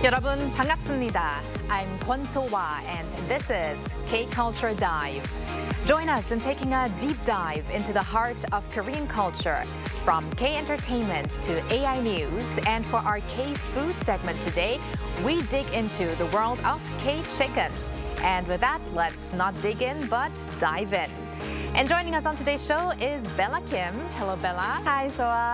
여러분 반갑습니다. I'm Kwon So-wa and this is K-Culture Dive. Join us in taking a deep dive into the heart of Korean culture, from K-entertainment to AI news. And for our K-food segment today, we dig into the world of K-chicken. And with that, let's not dig in, but dive in. And joining us on today's show is Bella Kim. Hello, Bella. Hi, Soa.